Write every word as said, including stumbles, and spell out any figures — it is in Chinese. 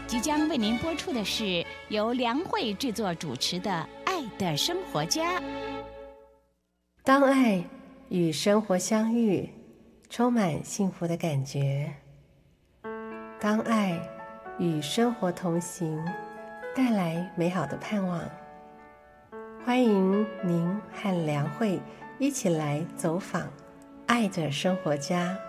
即将为您播出的是由梁慧制作主持的《爱的生活家》。 当爱与生活相遇，充满幸福的感觉；当爱与生活同行，带来美好的盼望。欢迎您和梁慧一起来走访爱的生活家。